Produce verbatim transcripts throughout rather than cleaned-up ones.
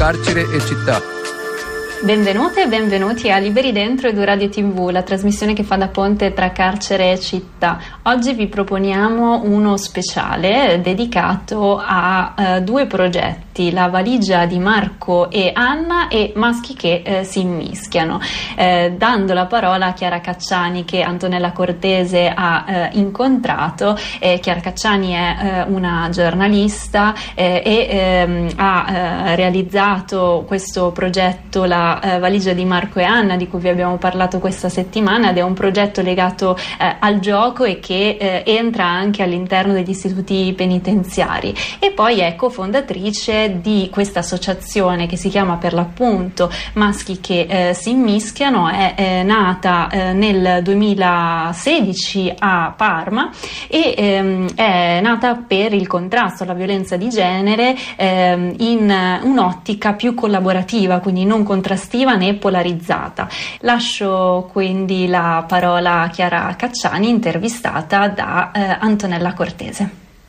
carcere e città. Benvenute e benvenuti a Liberi Dentro ed Radio tivù, la trasmissione che fa da ponte tra carcere e città. Oggi vi proponiamo uno speciale dedicato a eh, due progetti, La valigia di Marco e Anna e Maschi che eh, si immischiano, eh, dando la parola a Chiara Cacciani, che Antonella Cortese ha eh, incontrato. Eh, Chiara Cacciani è eh, una giornalista eh, e ehm, ha eh, realizzato questo progetto, La Eh, valigia di Marco e Anna, di cui vi abbiamo parlato questa settimana, ed è un progetto legato eh, al gioco e che eh, entra anche all'interno degli istituti penitenziari. E poi è cofondatrice di questa associazione che si chiama per l'appunto Maschi che eh, si immischiano. È eh, nata eh, nel duemilasedici a Parma e ehm, è nata per il contrasto alla violenza di genere ehm, in un'ottica più collaborativa, quindi non contrastiva né polarizzata. Lascio quindi la parola a Chiara Cacciani, intervistata da eh, Antonella Cortese.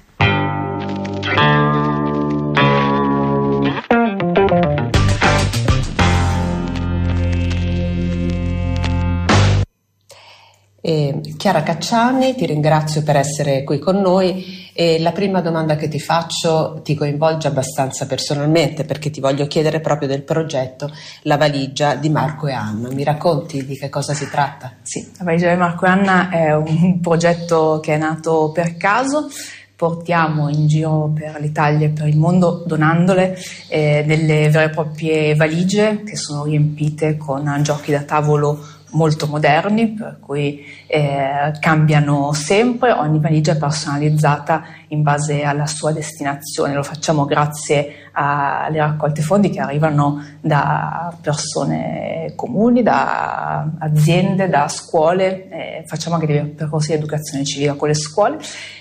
Eh, Chiara Cacciani, ti ringrazio per essere qui con noi. E la prima domanda che ti faccio ti coinvolge abbastanza personalmente, perché ti voglio chiedere proprio del progetto La valigia di Marco e Anna. Mi racconti di che cosa si tratta? Sì, La valigia di Marco e Anna è un progetto che è nato per caso. Portiamo in giro per l'Italia e per il mondo, donandole, eh, delle vere e proprie valigie che sono riempite con giochi da tavolo molto moderni, per cui eh, cambiano sempre. Ogni valigia è personalizzata in base alla sua destinazione. Lo facciamo grazie alle raccolte fondi che arrivano da persone comuni, da aziende, da scuole. Eh, facciamo anche dei percorsi di educazione civile con le scuole.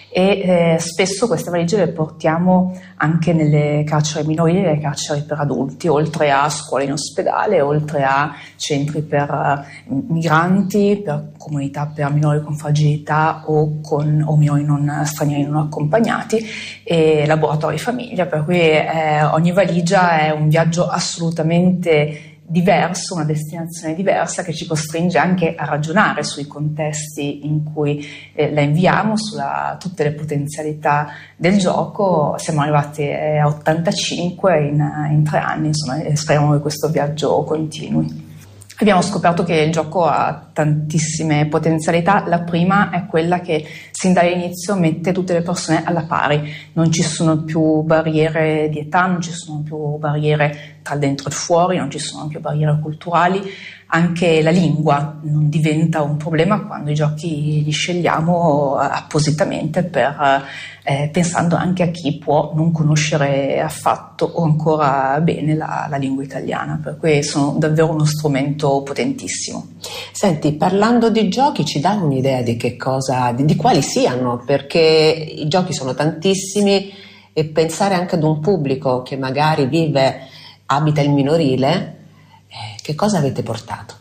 E eh, spesso queste valigie le portiamo anche nelle carceri minorili e nelle carceri per adulti, oltre a scuole in ospedale, oltre a centri per uh, migranti, per comunità per minori con fragilità o, con, o minori non stranieri non accompagnati, e laboratori famiglia, per cui eh, ogni valigia è un viaggio assolutamente diverso, una destinazione diversa che ci costringe anche a ragionare sui contesti in cui eh, la inviamo, sulla tutte le potenzialità del gioco. Siamo arrivati a ottantacinque in, in tre anni, insomma, e speriamo che questo viaggio continui. Abbiamo scoperto che il gioco ha tantissime potenzialità. La prima è quella che sin dall'inizio mette tutte le persone alla pari. Non ci sono più barriere di età, non ci sono più barriere tra dentro e fuori, non ci sono più barriere culturali. Anche la lingua non diventa un problema quando i giochi li scegliamo appositamente, per, eh, pensando anche a chi può non conoscere affatto o ancora bene la, la lingua italiana, per cui sono davvero uno strumento potentissimo. Senti, parlando di giochi, ci dai un'idea di che cosa, di, di quali siano, perché i giochi sono tantissimi e pensare anche ad un pubblico che magari vive, abita il minorile. Che cosa avete portato?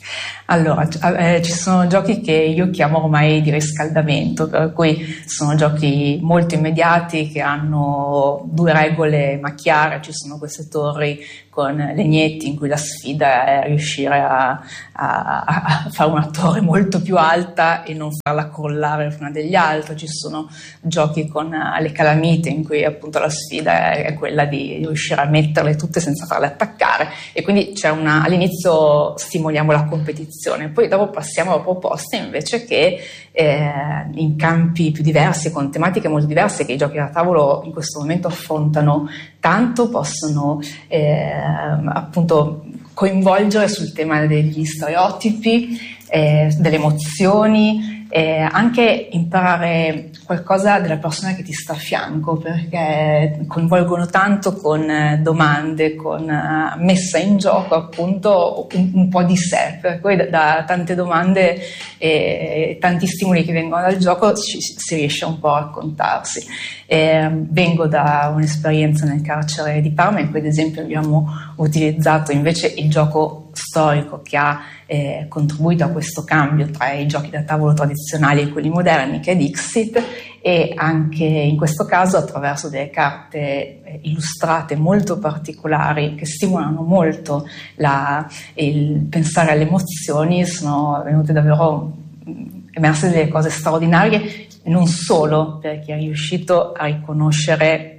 Allora, eh, ci sono giochi che io chiamo ormai di riscaldamento, per cui sono giochi molto immediati che hanno due regole ma chiare. Ci sono queste torri con legnetti in cui la sfida è riuscire a, a, a fare una torre molto più alta e non farla crollare prima degli altri. Ci sono giochi con le calamite in cui appunto la sfida è quella di riuscire a metterle tutte senza farle attaccare, e quindi c'è una, all'inizio stimoliamo la competizione, poi dopo passiamo a proposte invece che eh, in campi più diversi, con tematiche molto diverse che i giochi da tavolo in questo momento affrontano tanto, possono eh, appunto coinvolgere sul tema degli stereotipi, eh, delle emozioni, eh, anche imparare qualcosa della persona che ti sta a fianco, perché coinvolgono tanto con domande, con messa in gioco appunto un, un po' di sé, per cui da, da tante domande e tanti stimoli che vengono dal gioco ci, si riesce un po' a raccontarsi. Eh, vengo da un'esperienza nel carcere di Parma in cui ad esempio abbiamo utilizzato invece il gioco storico che ha eh, contribuito a questo cambio tra i giochi da tavolo tradizionali e quelli moderni, che è Dixit, e anche in questo caso attraverso delle carte illustrate molto particolari che stimolano molto la, il pensare alle emozioni. Sono venute davvero emerse delle cose straordinarie, non solo per chi è riuscito a riconoscere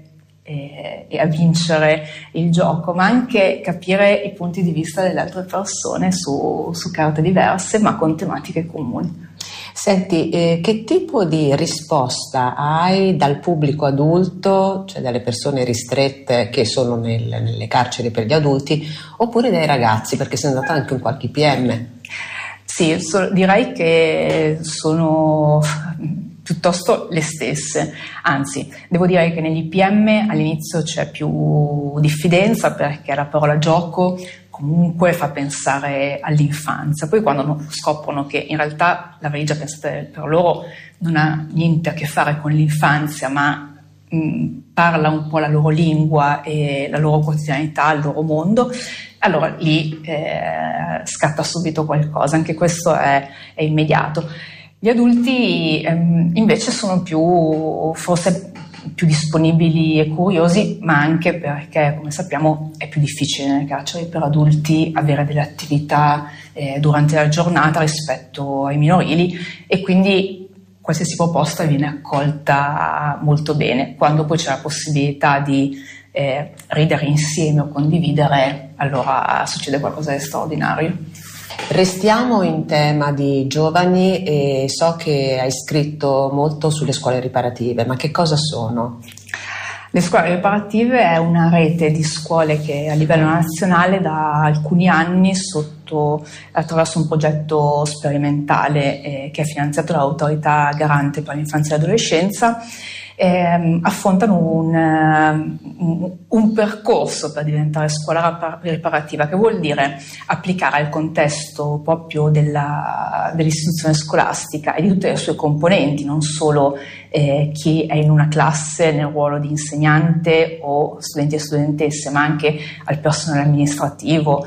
e, e a vincere il gioco, ma anche capire i punti di vista delle altre persone su, su carte diverse ma con tematiche comuni. Senti, eh, che tipo di risposta hai dal pubblico adulto, cioè dalle persone ristrette che sono nel, nelle carceri per gli adulti, oppure dai ragazzi, perché sei andata anche in qualche I P M? Sì, so, direi che sono piuttosto le stesse, anzi devo dire che negli I P M all'inizio c'è più diffidenza perché la parola gioco comunque fa pensare all'infanzia, poi quando scoprono che in realtà la valigia pensata per loro non ha niente a che fare con l'infanzia, ma mh, parla un po' la loro lingua e la loro quotidianità, il loro mondo, allora lì eh, scatta subito qualcosa, anche questo è, è immediato. Gli adulti ehm, invece sono più, forse più disponibili e curiosi, ma anche perché, come sappiamo, è più difficile nelle carceri per adulti avere delle attività eh, durante la giornata rispetto ai minorili, e quindi qualsiasi proposta viene accolta molto bene. Quando poi c'è la possibilità di eh, ridere insieme o condividere, allora succede qualcosa di straordinario. Restiamo in tema di giovani e so che hai scritto molto sulle scuole riparative, ma che cosa sono? Le scuole riparative è una rete di scuole che a livello nazionale da alcuni anni sotto, attraverso un progetto sperimentale eh, che è finanziato dall'Autorità Garante per l'Infanzia e l'Adolescenza, Eh, affrontano un, un, un percorso per diventare scuola riparativa, che vuol dire applicare al contesto proprio della, dell'istituzione scolastica e di tutte le sue componenti, non solo eh, chi è in una classe nel ruolo di insegnante o studenti e studentesse, ma anche al personale amministrativo,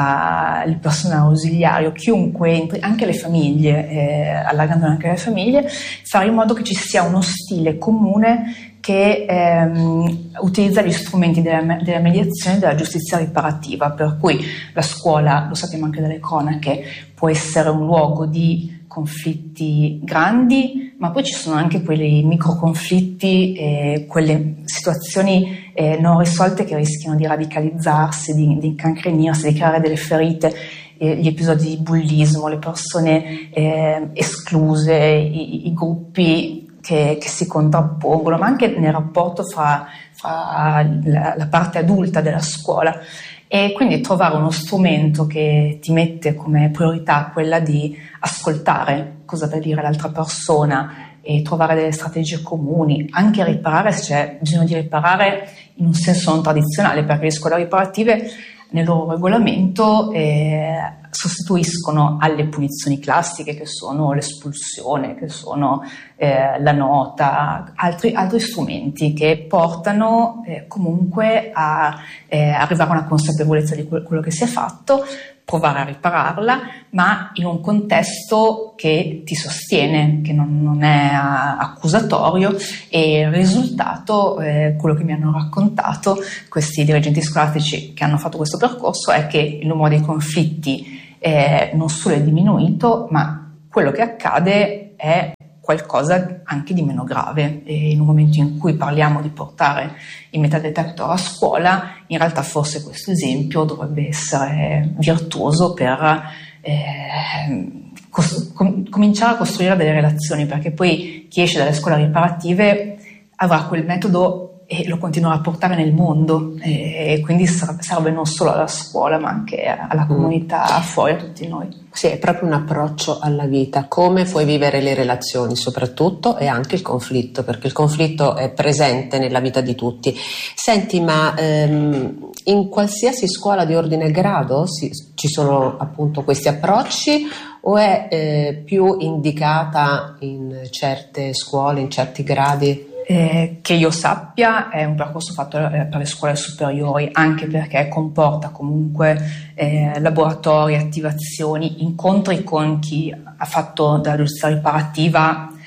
al personale ausiliario, chiunque entri, anche le famiglie, eh, allargando anche le famiglie, fare in modo che ci sia uno stile comune che ehm, utilizza gli strumenti della, della mediazione e della giustizia riparativa, per cui la scuola, lo sappiamo anche dalle cronache, può essere un luogo di conflitti grandi, ma poi ci sono anche quelli microconflitti, eh, quelle situazioni eh, non risolte che rischiano di radicalizzarsi, di, di incancrenirsi, di creare delle ferite, eh, gli episodi di bullismo, le persone eh, escluse, i, i gruppi che, che si contrappongono, ma anche nel rapporto fra, fra la, la parte adulta della scuola. E quindi trovare uno strumento che ti mette come priorità quella di ascoltare cosa deve dire l'altra persona e trovare delle strategie comuni, anche riparare se c'è bisogno di riparare in un senso non tradizionale, perché le scuole riparative nel loro regolamento eh, sostituiscono alle punizioni classiche, che sono l'espulsione, che sono eh, la nota, altri, altri strumenti che portano eh, comunque a eh, arrivare a una consapevolezza di quello che si è fatto, provare a ripararla, ma in un contesto che ti sostiene, che non, non è uh, accusatorio, e il risultato, eh, quello che mi hanno raccontato questi dirigenti scolastici che hanno fatto questo percorso, è che il numero dei conflitti eh, non solo è diminuito, ma quello che accade è qualcosa anche di meno grave, e in un momento in cui parliamo di portare il metal detector a scuola, in realtà forse questo esempio dovrebbe essere virtuoso per eh, cos- com- cominciare a costruire delle relazioni, perché poi chi esce dalle scuole riparative avrà quel metodo e lo continuerà a portare nel mondo, e, e quindi serve non solo alla scuola ma anche alla comunità fuori, a tutti noi. Sì, è proprio un approccio alla vita, come puoi vivere le relazioni soprattutto, e anche il conflitto, perché il conflitto è presente nella vita di tutti. Senti, ma ehm, in qualsiasi scuola di ordine e grado si, ci sono appunto questi approcci, o è eh, più indicata in certe scuole, in certi gradi? Eh, che io sappia è un percorso fatto eh, per le scuole superiori, anche perché comporta comunque eh, laboratori, attivazioni, incontri con chi ha fatto della giustizia riparativa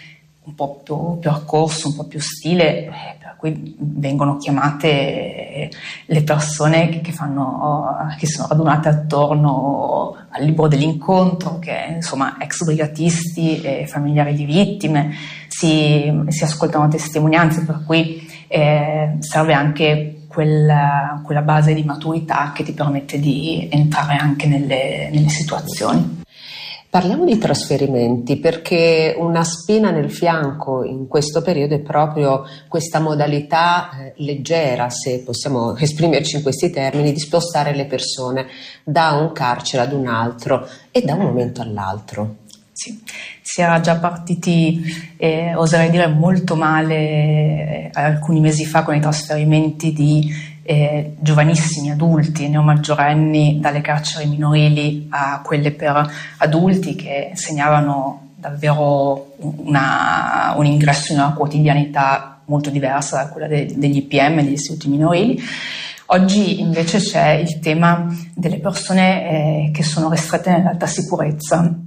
un po' più percorso, un po' più stile, eh, per cui vengono chiamate le persone che, che, fanno, che sono radunate attorno al libro dell'incontro, che insomma ex brigatisti e familiari di vittime, si, si ascoltano testimonianze, per cui eh, serve anche quella, quella base di maturità che ti permette di entrare anche nelle, nelle situazioni. Parliamo di trasferimenti, perché una spina nel fianco in questo periodo è proprio questa modalità eh, leggera, se possiamo esprimerci in questi termini, di spostare le persone da un carcere ad un altro e da un momento all'altro. Sì, si era già partiti, eh, oserei dire, molto male eh, alcuni mesi fa con i trasferimenti di Eh, giovanissimi adulti, neomaggiorenni, dalle carceri minorili a quelle per adulti, che segnavano davvero una, un ingresso in una quotidianità molto diversa da quella de, degli I P M, degli istituti minorili. Oggi invece c'è il tema delle persone eh, che sono ristrette nell'alta sicurezza.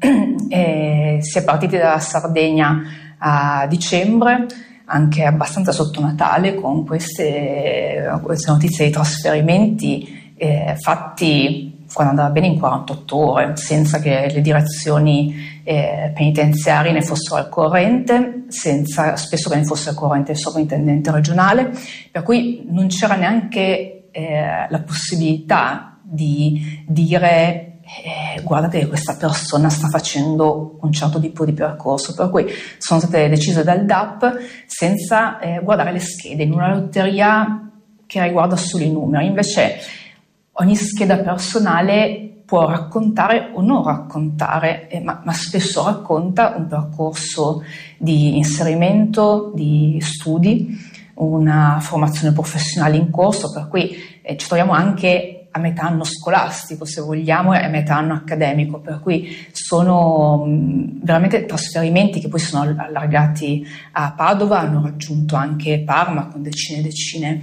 E si è partiti dalla Sardegna a dicembre, anche abbastanza sotto Natale, con queste, queste notizie di trasferimenti eh, fatti quando andava bene in quarantotto ore, senza che le direzioni eh, penitenziarie ne fossero al corrente, senza spesso che ne fosse al corrente il sovrintendente regionale, per cui non c'era neanche eh, la possibilità di dire Eh, guardate che questa persona sta facendo un certo tipo di percorso, per cui sono state decise dal D A P senza eh, guardare le schede, in una lotteria che riguarda solo i numeri. Invece ogni scheda personale può raccontare o non raccontare, eh, ma, ma spesso racconta un percorso di inserimento, di studi, una formazione professionale in corso, per cui eh, ci troviamo anche a metà anno scolastico, se vogliamo, e a metà anno accademico, per cui sono mh, veramente trasferimenti che poi sono allargati a Padova, hanno raggiunto anche Parma con decine e decine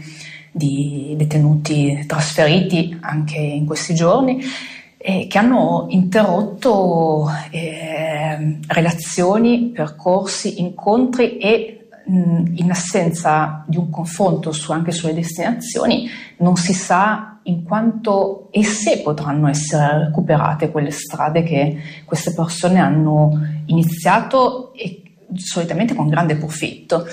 di detenuti trasferiti anche in questi giorni, e che hanno interrotto eh, relazioni, percorsi, incontri e mh, in assenza di un confronto su, anche sulle destinazioni non si sa in quanto e se potranno essere recuperate quelle strade che queste persone hanno iniziato, e solitamente con grande profitto.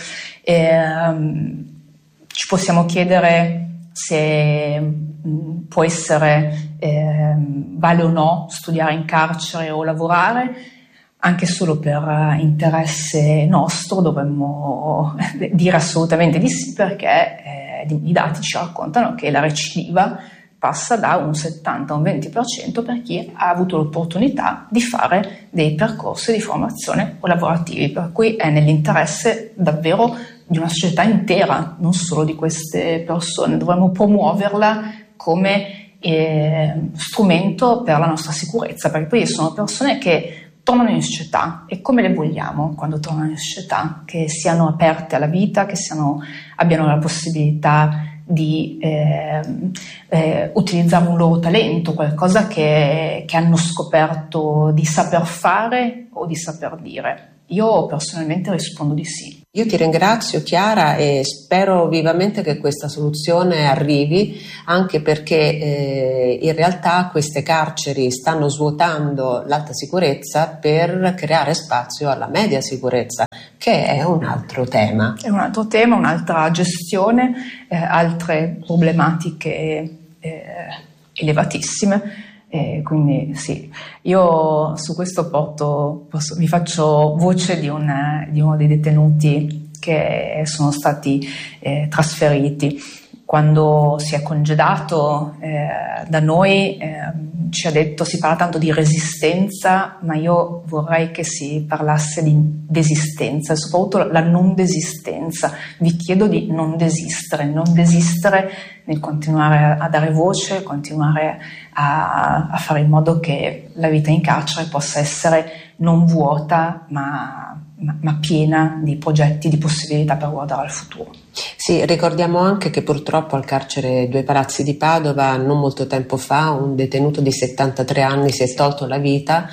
Eh, ci possiamo chiedere se mh, può essere eh, vale o no studiare in carcere o lavorare. Anche solo per interesse nostro dovremmo dire assolutamente di sì, perché eh, i dati ci raccontano che la recidiva passa da un settanta a un venti per cento per chi ha avuto l'opportunità di fare dei percorsi di formazione o lavorativi, per cui è nell'interesse davvero di una società intera, non solo di queste persone. Dovremmo promuoverla come eh, strumento per la nostra sicurezza, perché poi sono persone che tornano in società, e come le vogliamo quando tornano in società? Che siano aperte alla vita, che siano, abbiano la possibilità di eh, eh, utilizzare un loro talento, qualcosa che, che hanno scoperto di saper fare o di saper dire. Io personalmente rispondo di sì. Io ti ringrazio, Chiara, e spero vivamente che questa soluzione arrivi, anche perché eh, in realtà queste carceri stanno svuotando l'alta sicurezza per creare spazio alla media sicurezza, che è un altro tema. È un altro tema, un'altra gestione, eh, altre problematiche eh, elevatissime. Eh, quindi sì, io su questo porto, posso, mi faccio voce di, un, di uno dei detenuti che sono stati eh, trasferiti. Quando si è congedato eh, da noi eh, ci ha detto, si parla tanto di resistenza, ma io vorrei che si parlasse di desistenza, e soprattutto la non desistenza. Vi chiedo di non desistere, non desistere nel continuare a dare voce, continuare a, a fare in modo che la vita in carcere possa essere non vuota, ma, ma, ma piena di progetti, di possibilità per guardare al futuro. Sì, ricordiamo anche che purtroppo al carcere Due Palazzi di Padova non molto tempo fa un detenuto di settantatré anni si è tolto la vita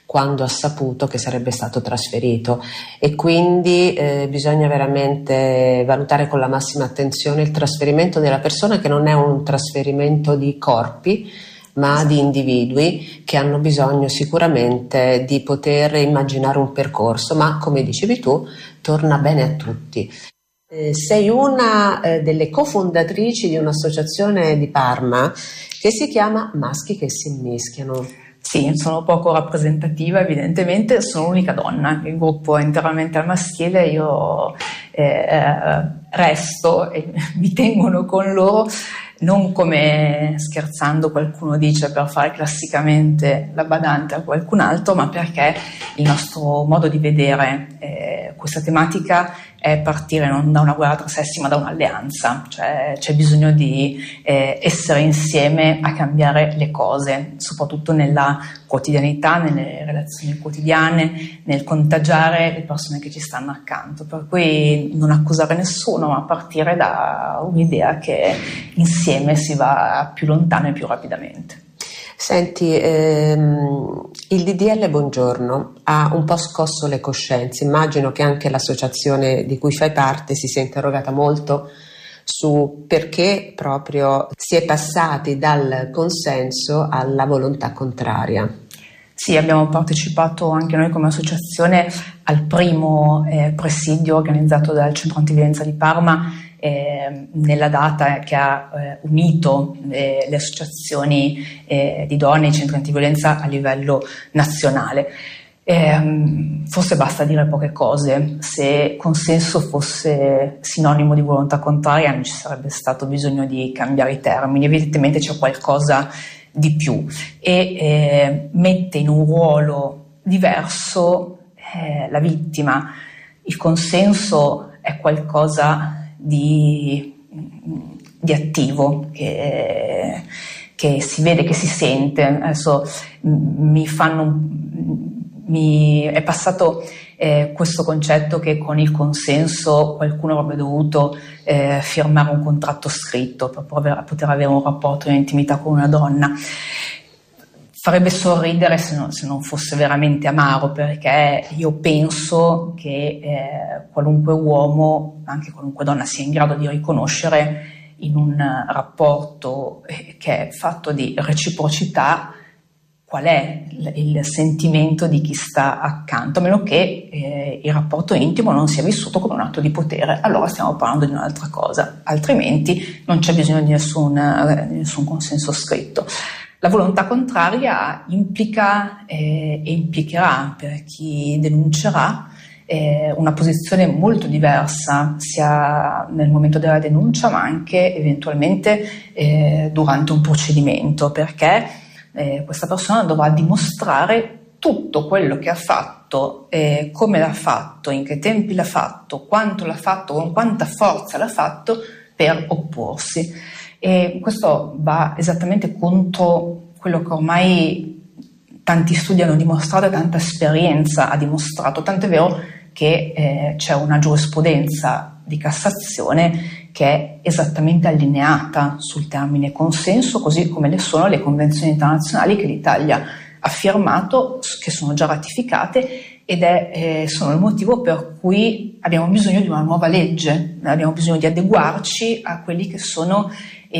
quando ha saputo che sarebbe stato trasferito, e quindi eh, bisogna veramente valutare con la massima attenzione il trasferimento della persona, che non è un trasferimento di corpi ma di individui che hanno bisogno sicuramente di poter immaginare un percorso, ma come dicevi tu torna bene a tutti. Eh, sei una eh, delle cofondatrici di un'associazione di Parma che si chiama Maschi che si immischiano. Sì, sono poco rappresentativa evidentemente, sono l'unica donna, il gruppo è interamente al maschile, io eh, resto e mi tengono con loro, non come scherzando qualcuno dice per fare classicamente la badante a qualcun altro, ma perché il nostro modo di vedere eh, questa tematica è partire non da una guerra tra sessi ma da un'alleanza, cioè c'è bisogno di eh, essere insieme a cambiare le cose, soprattutto nella quotidianità, nelle relazioni quotidiane, nel contagiare le persone che ci stanno accanto, per cui non accusare nessuno ma partire da un'idea che insieme si va più lontano e più rapidamente. Senti, ehm, il D D L Buongiorno ha un po' scosso le coscienze, immagino che anche l'associazione di cui fai parte si sia interrogata molto su perché proprio si è passati dal consenso alla volontà contraria. Sì, abbiamo partecipato anche noi come associazione al primo eh, presidio organizzato dal Centro Antiviolenza di Parma eh, nella data che ha eh, unito eh, le associazioni eh, di donne e i centri antiviolenza a livello nazionale. Eh, forse basta dire poche cose. Se consenso fosse sinonimo di volontà contraria non ci sarebbe stato bisogno di cambiare i termini, evidentemente c'è qualcosa di più e eh, mette in un ruolo diverso eh, la vittima. Il consenso è qualcosa di, di attivo che, che si vede, che si sente. Adesso mi fanno mi è passato eh, questo concetto che con il consenso qualcuno avrebbe dovuto eh, firmare un contratto scritto per poter, poter avere un rapporto di intimità con una donna. Farebbe sorridere se non, se non fosse veramente amaro, perché io penso che eh, qualunque uomo, anche qualunque donna, sia in grado di riconoscere in un rapporto eh, che è fatto di reciprocità qual è il sentimento di chi sta accanto, a meno che eh, il rapporto intimo non sia vissuto come un atto di potere. Allora stiamo parlando di un'altra cosa, altrimenti non c'è bisogno di nessun, eh, di nessun consenso scritto. La volontà contraria implica eh, e implicherà per chi denuncerà eh, una posizione molto diversa, sia nel momento della denuncia ma anche eventualmente eh, durante un procedimento, perché Eh, questa persona dovrà dimostrare tutto quello che ha fatto, eh, come l'ha fatto, in che tempi l'ha fatto, quanto l'ha fatto, con quanta forza l'ha fatto per opporsi. E questo va esattamente contro quello che ormai tanti studi hanno dimostrato e tanta esperienza ha dimostrato, tant'è vero che eh, c'è una giurisprudenza di Cassazione che è esattamente allineata sul termine consenso, così come le sono le convenzioni internazionali che l'Italia ha firmato, che sono già ratificate, ed è, eh, sono il motivo per cui abbiamo bisogno di una nuova legge, abbiamo bisogno di adeguarci a quelli che sono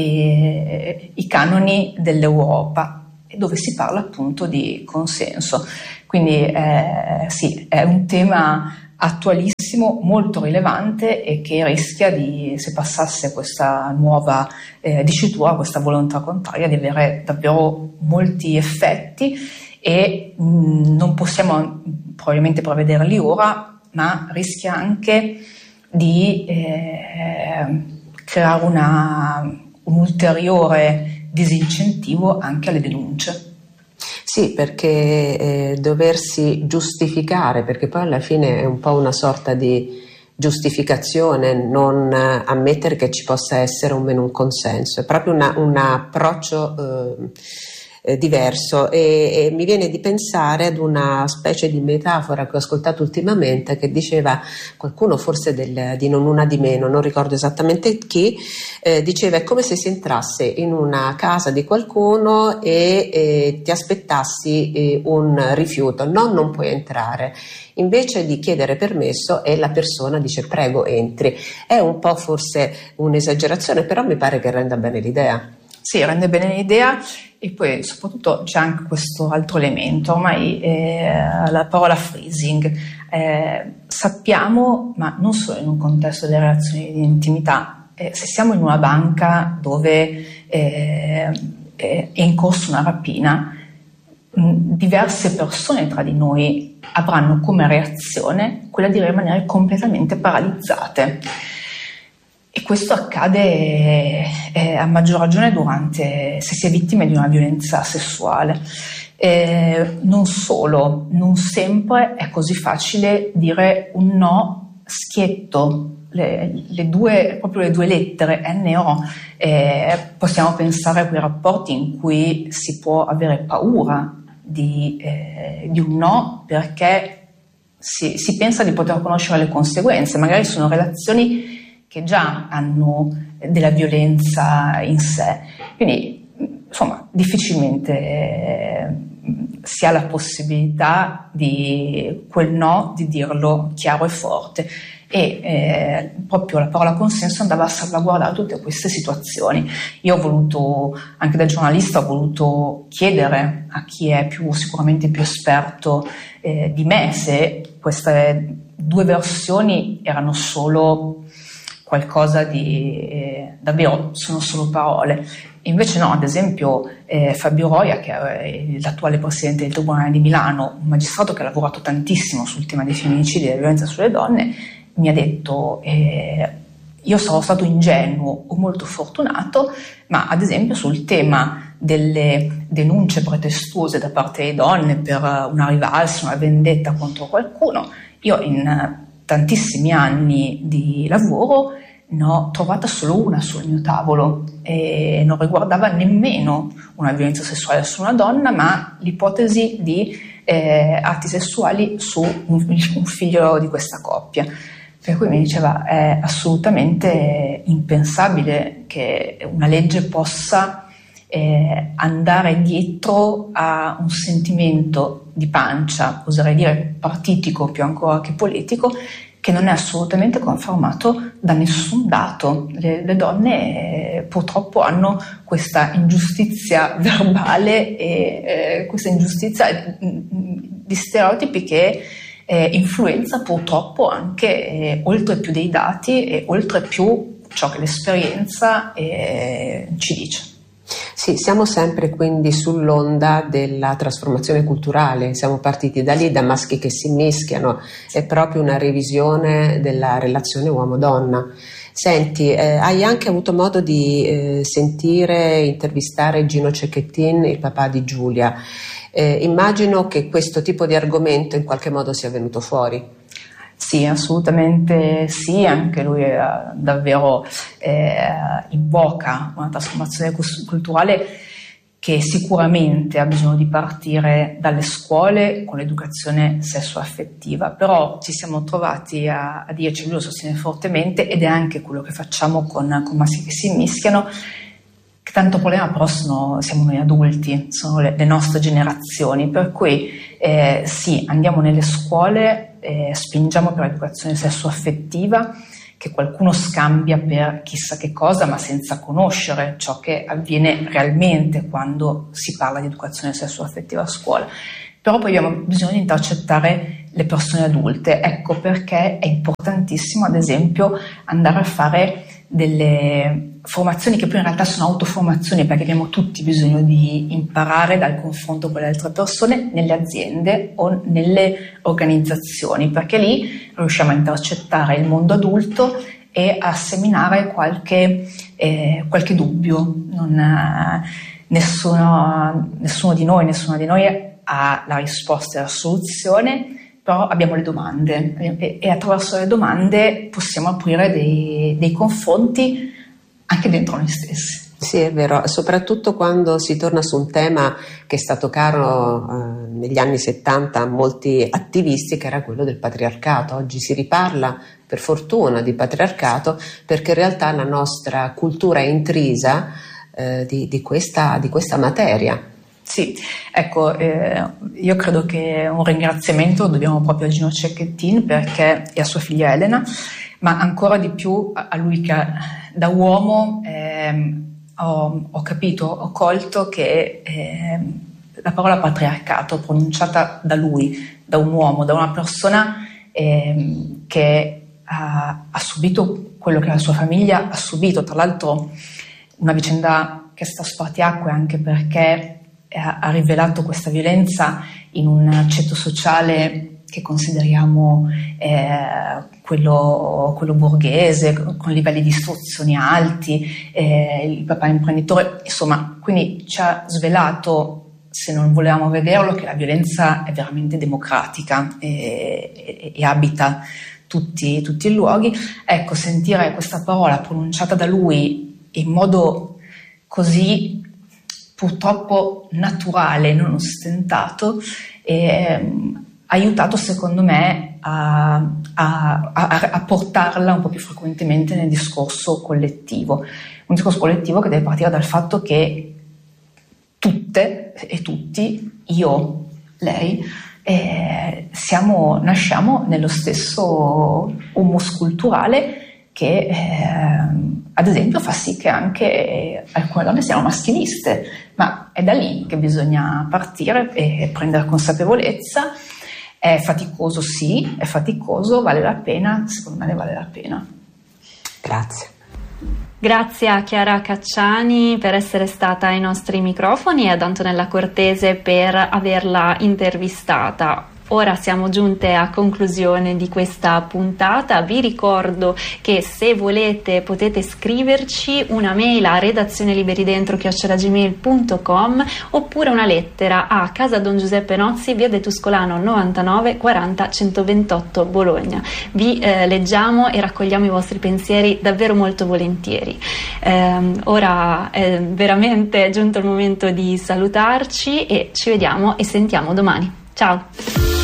eh, i canoni dell'Europa, dove si parla appunto di consenso. Quindi eh, sì, è un tema attualissimo, molto rilevante e che rischia di, se passasse questa nuova eh, dicitura, questa volontà contraria, di avere davvero molti effetti e mh, non possiamo probabilmente prevederli ora, ma rischia anche di eh, creare una, un ulteriore disincentivo anche alle denunce. Sì, perché eh, doversi giustificare, perché poi alla fine è un po' una sorta di giustificazione non eh, ammettere che ci possa essere o meno un consenso, è proprio una, un approccio eh, diverso e, e mi viene di pensare ad una specie di metafora che ho ascoltato ultimamente, che diceva qualcuno forse del, di Non Una di Meno, non ricordo esattamente chi, eh, diceva è come se si entrasse in una casa di qualcuno e eh, ti aspettassi eh, un rifiuto, no, non puoi entrare. Invece di chiedere permesso e la persona dice prego entri. È un po' forse un'esagerazione, però mi pare che renda bene l'idea. Sì, rende bene l'idea e poi soprattutto c'è anche questo altro elemento, ormai eh, la parola freezing. Eh, sappiamo, ma non solo in un contesto delle relazioni di intimità, eh, se siamo in una banca dove eh, è in corso una rapina, diverse persone tra di noi avranno come reazione quella di rimanere completamente paralizzate, e questo accade eh, a maggior ragione durante se si è vittime di una violenza sessuale. Eh, non solo, non sempre è così facile dire un no schietto. Le, le due, proprio le due lettere N O, eh, possiamo pensare a quei rapporti in cui si può avere paura Di, eh, di un no perché si, si pensa di poter conoscere le conseguenze, magari sono relazioni che già hanno della violenza in sé, quindi insomma difficilmente eh, si ha la possibilità di quel no di dirlo chiaro e forte, e eh, proprio la parola consenso andava a salvaguardare tutte queste situazioni. Io ho voluto, anche da giornalista, ho voluto chiedere a chi è più sicuramente più esperto eh, di me se queste due versioni erano solo qualcosa di eh, davvero sono solo parole. Invece no, ad esempio eh, Fabio Roia, che è l'attuale presidente del Tribunale di Milano, un magistrato che ha lavorato tantissimo sul tema dei femminicidi e della violenza sulle donne, mi ha detto eh, io sarò stato ingenuo o molto fortunato, ma ad esempio sul tema delle denunce pretestuose da parte di donne per una rivalsa, una vendetta contro qualcuno, io in tantissimi anni di lavoro ne ho trovata solo una sul mio tavolo, e non riguardava nemmeno una violenza sessuale su una donna, ma l'ipotesi di eh, atti sessuali su un, un figlio di questa coppia. Per cui mi diceva è assolutamente impensabile che una legge possa eh, andare dietro a un sentimento di pancia, oserei dire partitico più ancora che politico, che non è assolutamente confermato da nessun dato. Le, le donne eh, purtroppo hanno questa ingiustizia verbale e eh, questa ingiustizia di stereotipi che eh, influenza purtroppo anche eh, oltre più dei dati e oltre più ciò che l'esperienza eh, ci dice. Sì, siamo sempre quindi sull'onda della trasformazione culturale, siamo partiti da lì, da maschi che si mischiano, è proprio una revisione della relazione uomo-donna. Senti, eh, hai anche avuto modo di eh, sentire, intervistare Gino Cecchettin, il papà di Giulia. Eh, immagino che questo tipo di argomento in qualche modo sia venuto fuori. Sì, assolutamente sì, anche lui eh, davvero eh, invoca una trasformazione culturale che sicuramente ha bisogno di partire dalle scuole con l'educazione sessuaffettiva, però ci siamo trovati a, a dirci, lui lo sostiene fortemente ed è anche quello che facciamo con, con maschi che si mischiano, che tanto problema però sono, siamo noi adulti, sono le, le nostre generazioni, per cui eh, sì, andiamo nelle scuole, Eh, spingiamo per l'educazione sessuaffettiva, che qualcuno scambia per chissà che cosa, ma senza conoscere ciò che avviene realmente quando si parla di educazione sessuaffettiva a scuola. Però poi abbiamo bisogno di intercettare le persone adulte, ecco perché è importantissimo ad esempio andare a fare delle formazioni che poi in realtà sono autoformazioni, perché abbiamo tutti bisogno di imparare dal confronto con le altre persone nelle aziende o nelle organizzazioni, perché lì riusciamo a intercettare il mondo adulto e a seminare qualche, eh, qualche dubbio. Non, eh, nessuno, nessuno di noi, nessuna di noi ha la risposta e la soluzione, però abbiamo le domande e, e attraverso le domande possiamo aprire dei, dei confronti anche dentro noi stessi. Sì, è vero, soprattutto quando si torna su un tema che è stato caro eh, negli anni settanta a molti attivisti, che era quello del patriarcato. Oggi si riparla, per fortuna, di patriarcato, perché in realtà la nostra cultura è intrisa eh, di, di, questa, di questa materia. Sì, ecco, eh, io credo che un ringraziamento lo dobbiamo proprio a Gino Cecchettin perché, e a sua figlia Elena, ma ancora di più a lui che da uomo eh, ho, ho capito, ho colto che eh, la parola patriarcato pronunciata da lui, da un uomo, da una persona eh, che ha, ha subito quello che la sua famiglia ha subito, tra l'altro una vicenda che sta spartiacque anche perché ha rivelato questa violenza in un ceto sociale che consideriamo eh, quello, quello borghese, con livelli di istruzione alti, eh, il papà imprenditore, insomma, quindi ci ha svelato, se non volevamo vederlo, che la violenza è veramente democratica e, e, e abita tutti, tutti i luoghi. Ecco, sentire questa parola pronunciata da lui in modo così purtroppo naturale, non ostentato, e ha aiutato secondo me a, a, a, a portarla un po' più frequentemente nel discorso collettivo, un discorso collettivo che deve partire dal fatto che tutte e tutti, io, lei, eh, siamo, nasciamo nello stesso humus culturale che eh, ad esempio fa sì che anche alcune donne siano maschiliste, ma è da lì che bisogna partire e prendere consapevolezza. È faticoso, sì, è faticoso, vale la pena, secondo me ne vale la pena. Grazie. Grazie a Chiara Cacciani per essere stata ai nostri microfoni e ad Antonella Cortese per averla intervistata. Ora siamo giunte a conclusione di questa puntata. Vi ricordo che se volete potete scriverci una mail a redazione liberidentro chiocciola gmail punto com oppure una lettera a Casa Don Giuseppe Nozzi, via de Tuscolano novantanove quaranta centoventotto Bologna. Vi eh, leggiamo e raccogliamo i vostri pensieri davvero molto volentieri. Eh, ora è veramente giunto il momento di salutarci e ci vediamo e sentiamo domani. Ciao!